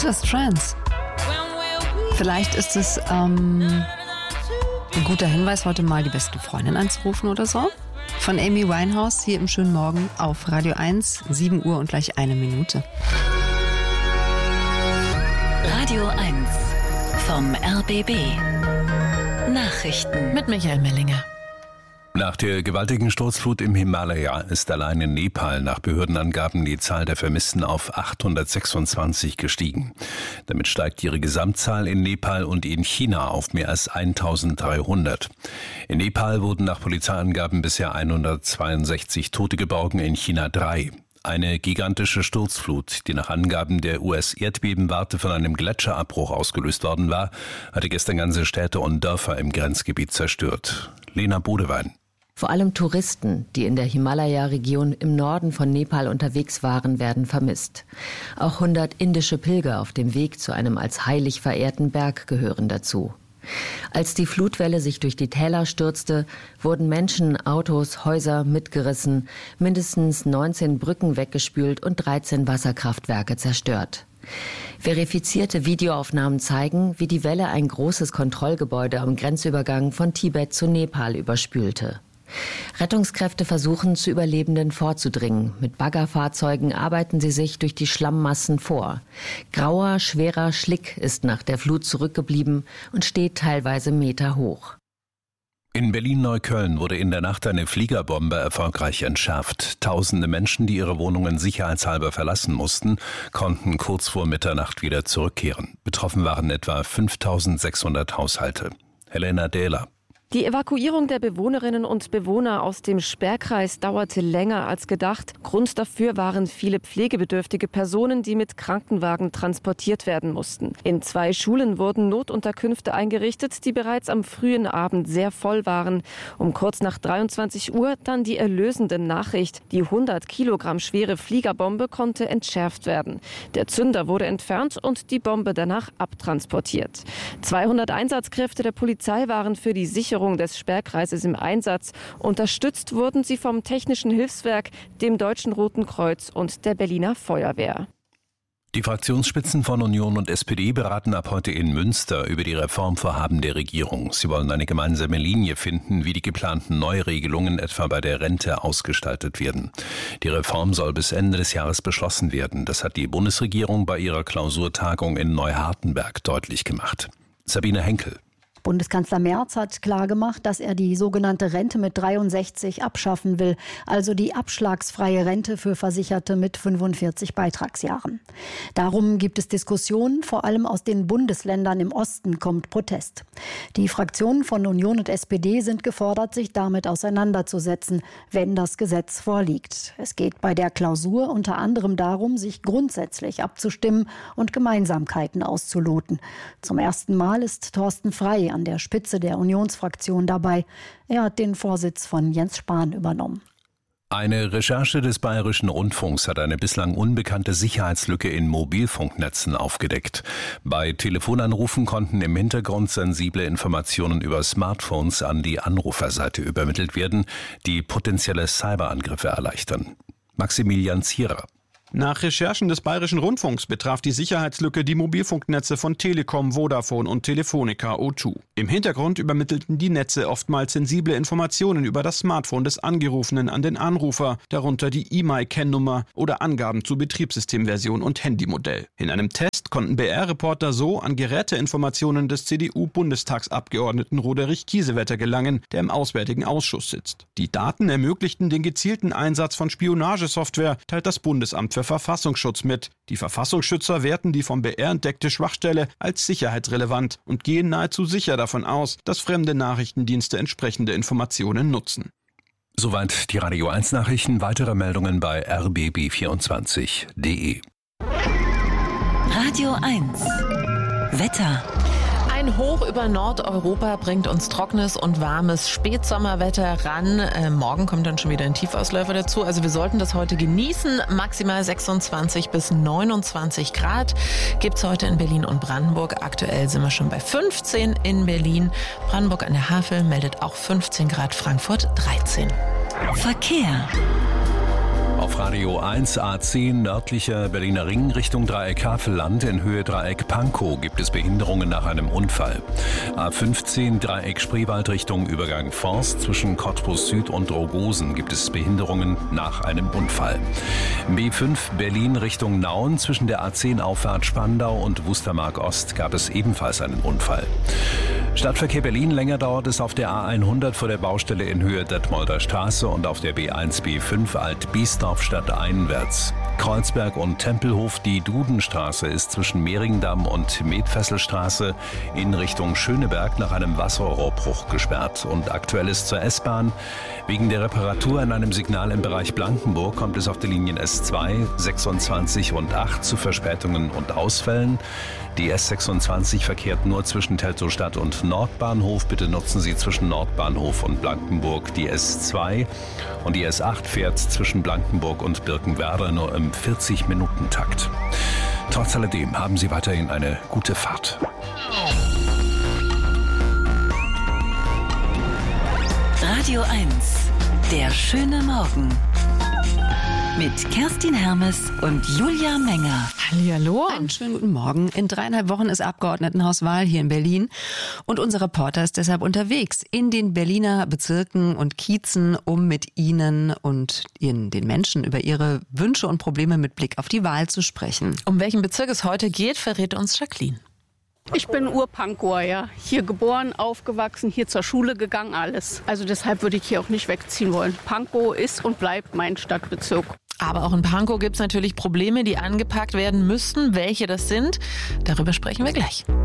Atlas Trance. Vielleicht ist es ein guter Hinweis, heute mal die beste Freundin anzurufen oder so. Von Amy Winehouse hier im schönen Morgen auf Radio 1, 7 Uhr und gleich 1 Minute. Radio 1 vom RBB. Nachrichten mit Michael Mellinger. Nach der gewaltigen Sturzflut im Himalaya ist allein in Nepal nach Behördenangaben die Zahl der Vermissten auf 826 gestiegen. Damit steigt ihre Gesamtzahl in Nepal und in China auf mehr als 1300. In Nepal wurden nach Polizeiangaben bisher 162 Tote geborgen, in China 3. Eine gigantische Sturzflut, die nach Angaben der US-Erdbebenwarte von einem Gletscherabbruch ausgelöst worden war, hatte gestern ganze Städte und Dörfer im Grenzgebiet zerstört. Lena Bodewein. Vor allem Touristen, die in der Himalaya-Region im Norden von Nepal unterwegs waren, werden vermisst. Auch 100 indische Pilger auf dem Weg zu einem als heilig verehrten Berg gehören dazu. Als die Flutwelle sich durch die Täler stürzte, wurden Menschen, Autos, Häuser mitgerissen, mindestens 19 Brücken weggespült und 13 Wasserkraftwerke zerstört. Verifizierte Videoaufnahmen zeigen, wie die Welle ein großes Kontrollgebäude am Grenzübergang von Tibet zu Nepal überspülte. Rettungskräfte versuchen, zu Überlebenden vorzudringen. Mit Baggerfahrzeugen arbeiten sie sich durch die Schlammmassen vor. Grauer, schwerer Schlick ist nach der Flut zurückgeblieben und steht teilweise Meter hoch. In Berlin-Neukölln wurde in der Nacht eine Fliegerbombe erfolgreich entschärft. Tausende Menschen, die ihre Wohnungen sicherheitshalber verlassen mussten, konnten kurz vor Mitternacht wieder zurückkehren. Betroffen waren etwa 5.600 Haushalte. Helena Dehler. Die Evakuierung der Bewohnerinnen und Bewohner aus dem Sperrkreis dauerte länger als gedacht. Grund dafür waren viele pflegebedürftige Personen, die mit Krankenwagen transportiert werden mussten. In 2 Schulen wurden Notunterkünfte eingerichtet, die bereits am frühen Abend sehr voll waren. Um kurz nach 23 Uhr dann die erlösende Nachricht. Die 100 Kilogramm schwere Fliegerbombe konnte entschärft werden. Der Zünder wurde entfernt und die Bombe danach abtransportiert. 200 Einsatzkräfte der Polizei waren für die Sicherung des Sperrkreises im Einsatz. Unterstützt wurden sie vom Technischen Hilfswerk, dem Deutschen Roten Kreuz und der Berliner Feuerwehr. Die Fraktionsspitzen von Union und SPD beraten ab heute in Münster über die Reformvorhaben der Regierung. Sie wollen eine gemeinsame Linie finden, wie die geplanten Neuregelungen etwa bei der Rente ausgestaltet werden. Die Reform soll bis Ende des Jahres beschlossen werden. Das hat die Bundesregierung bei ihrer Klausurtagung in Neuhardenberg deutlich gemacht. Sabine Henkel. Bundeskanzler Merz hat klargemacht, dass er die sogenannte Rente mit 63 abschaffen will, also die abschlagsfreie Rente für Versicherte mit 45 Beitragsjahren. Darum gibt es Diskussionen, vor allem aus den Bundesländern im Osten kommt Protest. Die Fraktionen von Union und SPD sind gefordert, sich damit auseinanderzusetzen, wenn das Gesetz vorliegt. Es geht bei der Klausur unter anderem darum, sich grundsätzlich abzustimmen und Gemeinsamkeiten auszuloten. Zum ersten Mal ist Thorsten Frey an der Spitze der Unionsfraktion dabei. Er hat den Vorsitz von Jens Spahn übernommen. Eine Recherche des Bayerischen Rundfunks hat eine bislang unbekannte Sicherheitslücke in Mobilfunknetzen aufgedeckt. Bei Telefonanrufen konnten im Hintergrund sensible Informationen über Smartphones an die Anruferseite übermittelt werden, die potenzielle Cyberangriffe erleichtern. Maximilian Zierer. Nach Recherchen des Bayerischen Rundfunks betraf die Sicherheitslücke die Mobilfunknetze von Telekom, Vodafone und Telefonica O2. Im Hintergrund übermittelten die Netze oftmals sensible Informationen über das Smartphone des Angerufenen an den Anrufer, darunter die E-Mail-Kennnummer oder Angaben zu Betriebssystemversion und Handymodell. In einem Test konnten BR-Reporter so an Geräteinformationen des CDU-Bundestagsabgeordneten Roderich Kiesewetter gelangen, der im Auswärtigen Ausschuss sitzt. Die Daten ermöglichten den gezielten Einsatz von Spionagesoftware, teilt das Bundesamt für Verfassungsschutz mit. Die Verfassungsschützer werten die vom BR entdeckte Schwachstelle als sicherheitsrelevant und gehen nahezu sicher davon aus, dass fremde Nachrichtendienste entsprechende Informationen nutzen. Soweit die Radio 1 Nachrichten. Weitere Meldungen bei rbb24.de. Radio 1 Wetter. Ein Hoch über Nordeuropa bringt uns trockenes und warmes Spätsommerwetter ran. Morgen kommt dann schon wieder ein Tiefausläufer dazu. Also wir sollten das heute genießen. Maximal 26 bis 29 Grad gibt es heute in Berlin und Brandenburg. Aktuell sind wir schon bei 15 in Berlin. Brandenburg an der Havel meldet auch 15 Grad, Frankfurt 13. Verkehr. Auf Radio 1 A10 nördlicher Berliner Ring Richtung Dreieck Havelland in Höhe Dreieck Pankow gibt es Behinderungen nach einem Unfall. A15 Dreieck Spreewald Richtung Übergang Forst zwischen Cottbus Süd und Rogosen gibt es Behinderungen nach einem Unfall. B5 Berlin Richtung Nauen zwischen der A10 Auffahrt Spandau und Wustermark Ost gab es ebenfalls einen Unfall. Stadtverkehr Berlin, länger dauert es auf der A100 vor der Baustelle in Höhe Detmolder Straße und auf der B1 B5 Alt-Biesdorf stadteinwärts. Kreuzberg und Tempelhof, die Dudenstraße ist zwischen Mehringdamm und Medfesselstraße in Richtung Schöneberg nach einem Wasserrohrbruch gesperrt. Und aktuell ist zur S-Bahn. Wegen der Reparatur an einem Signal im Bereich Blankenburg kommt es auf den Linien S2, 26 und 8 zu Verspätungen und Ausfällen. Die S26 verkehrt nur zwischen Teltowstadt und Nordbahnhof. Bitte nutzen Sie zwischen Nordbahnhof und Blankenburg die S2. Und die S8 fährt zwischen Blankenburg und Birkenwerder nur im 40-Minuten-Takt. Trotz alledem haben Sie weiterhin eine gute Fahrt. Radio 1, der schöne Morgen. Mit Kerstin Hermes und Julia Menger. Hallihallo. Einen schönen guten Morgen. In 3,5 Wochen ist Abgeordnetenhauswahl hier in Berlin. Und unser Reporter ist deshalb unterwegs in den Berliner Bezirken und Kiezen, um mit Ihnen und den Menschen über ihre Wünsche und Probleme mit Blick auf die Wahl zu sprechen. Um welchen Bezirk es heute geht, verrät uns Jacqueline. Ich bin Ur-Pankower, ja. Hier geboren, aufgewachsen, hier zur Schule gegangen, alles. Also deshalb würde ich hier auch nicht wegziehen wollen. Pankow ist und bleibt mein Stadtbezirk. Aber auch in Pankow gibt es natürlich Probleme, die angepackt werden müssten. Welche das sind, darüber sprechen wir gleich.